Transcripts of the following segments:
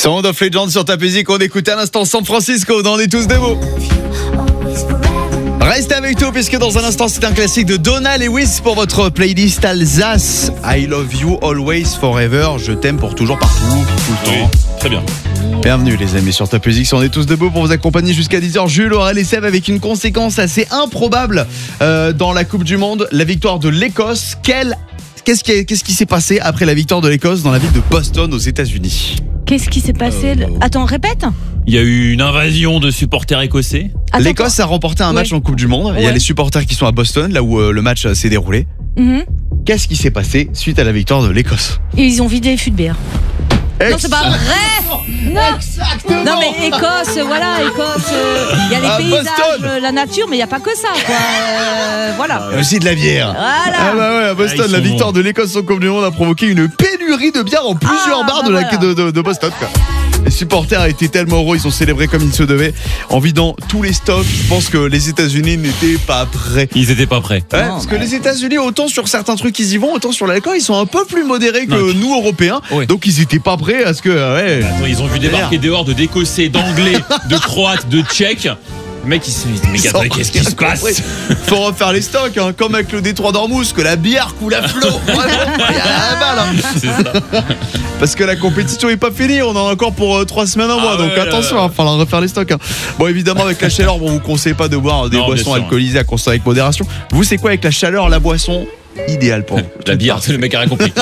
Sound of Legend sur ta musique, on écoute à l'instant San Francisco dans On est tous des mots. Restez avec nous puisque dans un instant c'est un classique de Donna Lewis pour votre playlist Alsace. I love you always forever, je t'aime pour toujours partout, tout le temps. Très bien. Bienvenue les amis sur ta musique, on est tous debout pour vous accompagner jusqu'à 10h. Jules, Aurel et Seb avec une conséquence assez improbable dans la Coupe du Monde, la victoire de l'Écosse. Qu'est-ce qui s'est passé après la victoire de l'Écosse dans la ville de Boston aux États-Unis? Qu'est-ce qui s'est passé Attends, répète. Il y a eu une invasion de supporters écossais. L'Écosse a remporté un match en Coupe du Monde. Il y a les supporters qui sont à Boston, là où le match s'est déroulé. Qu'est-ce qui s'est passé suite à la victoire de l'Écosse? Ils ont vidé les fûts de bière. Non, c'est pas vrai. Non. Exactement. Non mais Écosse, voilà, Écosse. Il y a les paysages, Boston. la nature, mais il y a pas que ça, quoi. Voilà. Aussi de la bière. Voilà. Ah bah ouais, à Boston, la victoire de l'Écosse en Coupe du Monde a provoqué une pénurie de bière en plusieurs bars de Boston, quoi. Les supporters étaient tellement heureux, ils ont célébré comme il se devait en vidant tous les stocks. Je pense que les États-Unis n'étaient pas prêts. Ils étaient pas prêts. Ouais, parce que les États-Unis, autant sur certains trucs ils y vont, autant sur l'alcool ils sont un peu plus modérés que nous Européens. Oui. Donc ils étaient pas prêts à ce que Attends, ils ont vu débarquer des hordes d'Écossais, d'Anglais, de Croates, de Tchèques. Le mec il se dit mais gars, qu'est-ce qui se passe? Faut refaire les stocks, hein, comme avec le détroit d'Ormuz, que la bière coule à flot. Vraiment, il y a la balle, hein. C'est ça. Parce que la compétition est pas finie, on en a encore pour 3 semaines, un mois, donc ouais, attention, il va falloir refaire les stocks, hein. Bon, évidemment, avec la chaleur, on vous conseille pas de boire des boissons alcoolisées, à consommer avec modération. Vous, c'est quoi avec la chaleur, la boisson idéale pour vous? La bière, le mec a rien compris.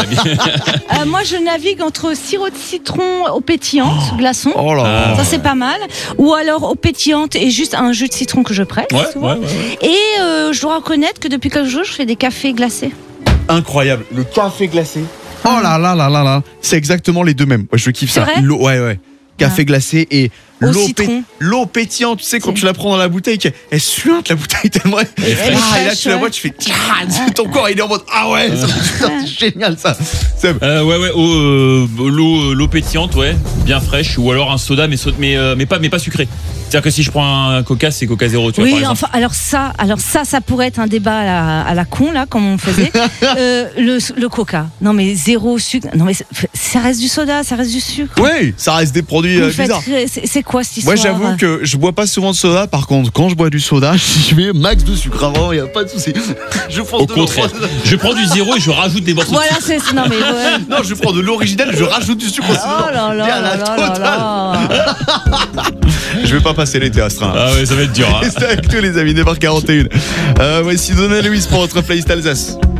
Moi, je navigue entre sirop de citron aux pétillantes, glaçons. Oh là là. Ça, c'est pas mal. Ou alors aux pétillantes et juste un jus de citron que je presse. Ouais. Et je dois reconnaître que depuis quelques jours, je fais des cafés glacés. Incroyable, le café glacé. Oh là là là là là, c'est exactement les deux mêmes. Moi, je kiffe ça. C'est vrai L'eau, ouais. Café glacé et Au l'eau, citron. l'eau pétillante, tu sais, quand tu la prends dans la bouteille, elle suinte la bouteille tellement. Et là, tu la bois, tu fais. Ton corps, il est en mode. Ah ouais, c'est génial ça. L'eau pétillante, ouais, bien fraîche, ou alors un soda, mais pas sucré. C'est-à-dire que si je prends un Coca, c'est Coca zéro, tu vois, par exemple. Enfin, alors ça pourrait être un débat à la con, là, comme on faisait. Le Coca. Non, mais zéro sucre. Non, mais ça reste du soda, ça reste du sucre. Oui, ça reste des produits bizarres. C'est quoi cette histoire? Moi, j'avoue que je bois pas souvent de soda. Par contre, quand je bois du soda, je mets max de sucre. Vraiment, il n'y a pas de souci. Au contraire, je prends du zéro et je rajoute des morceaux de Voilà, sucre. c'est. Non, mais. Ouais. Non, je prends de l'original et je rajoute du sucre aussi. Oh là là là là là. Je vais pas passer l'été à Astral. Ah ouais, ça va être dur. Hein. Restez avec nous, les amis, 9h41. Voici Donna Lewis pour votre playlist Alsace.